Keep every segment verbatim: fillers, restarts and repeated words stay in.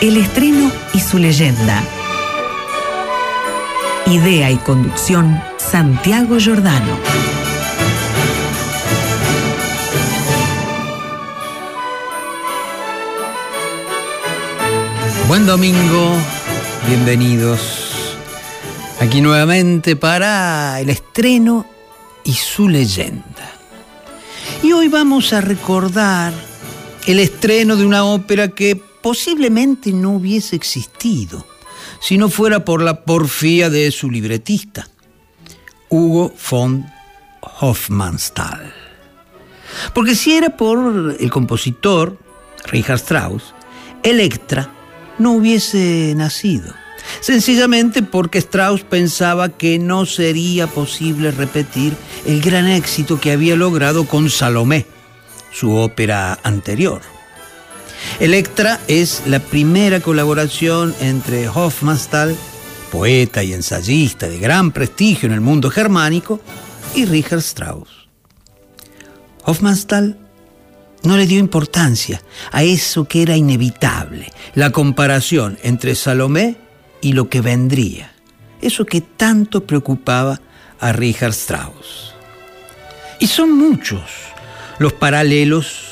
El estreno y su leyenda. Idea y conducción, Santiago Giordano. Buen domingo, bienvenidos aquí nuevamente para el estreno y su leyenda. Y hoy vamos a recordar el estreno de una ópera que posiblemente no hubiese existido si no fuera por la porfía de su libretista, Hugo von Hofmannsthal. Porque si era por el compositor, Richard Strauss, Electra no hubiese nacido. Sencillamente porque Strauss pensaba que no sería posible repetir el gran éxito que había logrado con Salomé, su ópera anterior. Electra es la primera colaboración entre Hofmannsthal, poeta y ensayista de gran prestigio en el mundo germánico, y Richard Strauss. Hofmannsthal no le dio importancia a eso que era inevitable, la comparación entre Salomé y lo que vendría, eso que tanto preocupaba a Richard Strauss. Y son muchos los paralelos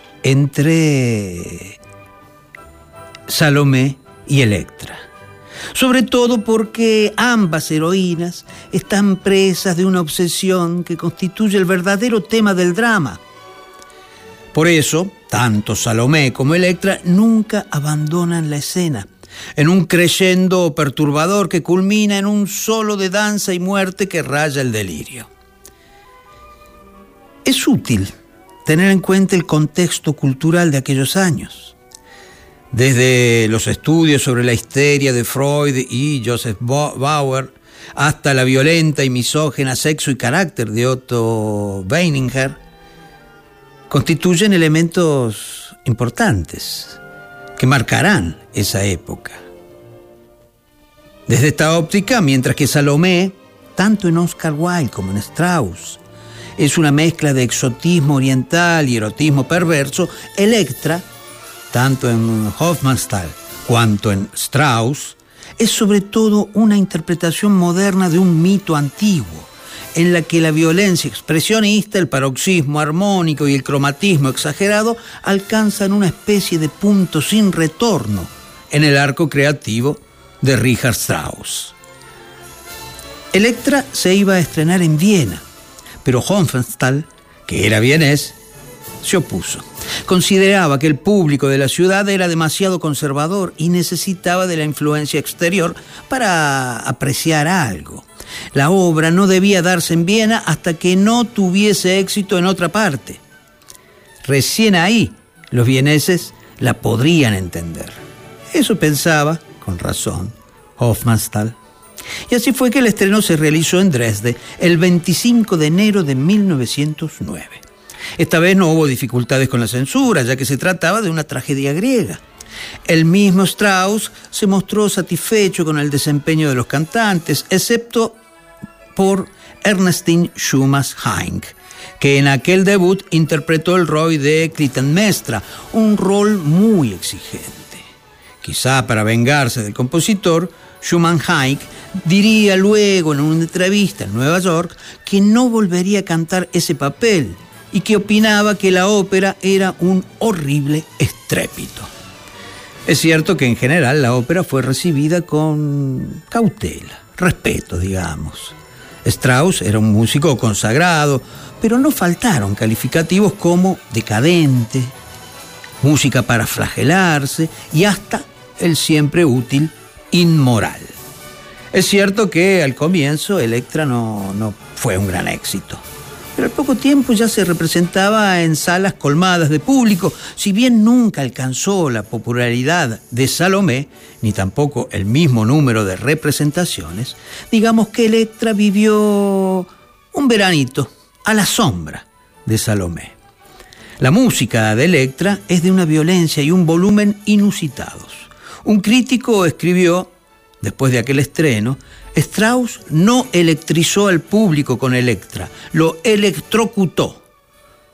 entre Salomé y Electra, sobre todo porque ambas heroínas están presas de una obsesión que constituye el verdadero tema del drama. Por eso, tanto Salomé como Electra nunca abandonan la escena, en un crescendo perturbador que culmina en un solo de danza y muerte que raya el delirio. Es útil tener en cuenta el contexto cultural de aquellos años. Desde los estudios sobre la histeria de Freud y Joseph Bauer hasta la violenta y misógena Sexo y carácter de Otto Weininger, constituyen elementos importantes que marcarán esa época. Desde esta óptica, mientras que Salomé, tanto en Oscar Wilde como en Strauss, es una mezcla de exotismo oriental y erotismo perverso, Electra, tanto en Hofmannsthal cuanto en Strauss, es sobre todo una interpretación moderna de un mito antiguo, en la que la violencia expresionista, el paroxismo armónico y el cromatismo exagerado alcanzan una especie de punto sin retorno en el arco creativo de Richard Strauss. Electra se iba a estrenar en Viena, pero Hofmannsthal, que era vienés, se opuso. Consideraba que el público de la ciudad era demasiado conservador y necesitaba de la influencia exterior para apreciar algo. La obra no debía darse en Viena hasta que no tuviese éxito en otra parte. Recién ahí los vieneses la podrían entender. Eso pensaba, con razón, Hofmannsthal. Y así fue que el estreno se realizó en Dresde el veinticinco de enero de mil novecientos nueve. Esta vez no hubo dificultades con la censura, ya que se trataba de una tragedia griega. El mismo Strauss se mostró satisfecho con el desempeño de los cantantes, excepto por Ernestine Schumann-Heink, que en aquel debut interpretó el rol de Clytemnestra, un rol muy exigente. Quizá para vengarse del compositor, Schumann-Heink diría luego en una entrevista en Nueva York que no volvería a cantar ese papel y que opinaba que la ópera era un horrible estrépito. Es cierto que en general la ópera fue recibida con cautela, respeto, digamos. Strauss era un músico consagrado, pero no faltaron calificativos como decadente, música para flagelarse y hasta el siempre útil inmoral. Es cierto que al comienzo Electra no, no fue un gran éxito, pero al poco tiempo ya se representaba en salas colmadas de público. Si bien nunca alcanzó la popularidad de Salomé, ni tampoco el mismo número de representaciones, digamos que Electra vivió un veranito a la sombra de Salomé. La música de Electra es de una violencia y un volumen inusitados. Un crítico escribió, después de aquel estreno, Strauss no electrizó al público con Electra, lo electrocutó.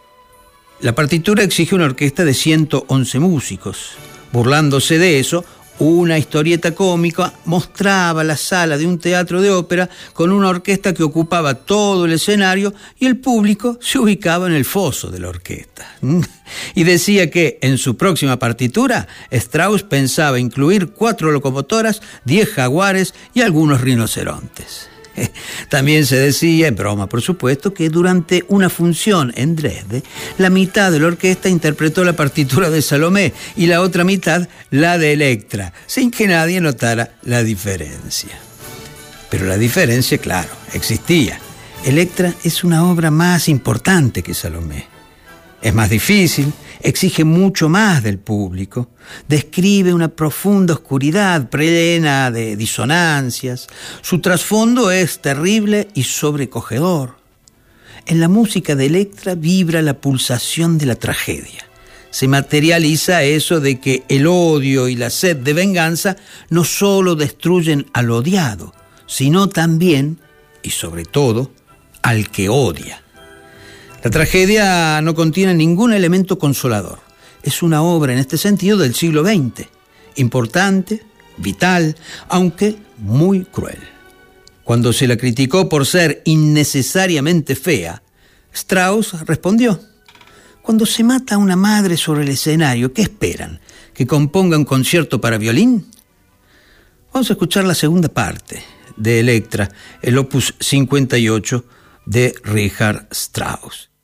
La partitura exige una orquesta de ciento once músicos. Burlándose de eso, Una historieta cómica mostraba la sala de un teatro de ópera con una orquesta que ocupaba todo el escenario y el público se ubicaba en el foso de la orquesta. Y decía que en su próxima partitura Strauss pensaba incluir cuatro locomotoras, diez jaguares y algunos rinocerontes. También se decía, en broma por supuesto, que durante una función en Dresde, la mitad de la orquesta interpretó la partitura de Salomé y la otra mitad la de Electra, sin que nadie notara la diferencia. Pero la diferencia, claro, existía. Electra es una obra más importante que Salomé. Es más difícil, exige mucho más del público, describe una profunda oscuridad plena de disonancias, su trasfondo es terrible y sobrecogedor. En la música de Electra vibra la pulsación de la tragedia. Se materializa eso de que el odio y la sed de venganza no solo destruyen al odiado, sino también, y sobre todo, al que odia. La tragedia no contiene ningún elemento consolador. Es una obra en este sentido del siglo veinte, importante, vital, aunque muy cruel. Cuando se la criticó por ser innecesariamente fea, Strauss respondió: cuando se mata a una madre sobre el escenario, ¿qué esperan? ¿Que componga un concierto para violín? Vamos a escuchar la segunda parte de Electra, el opus cincuenta y ocho de Richard Strauss.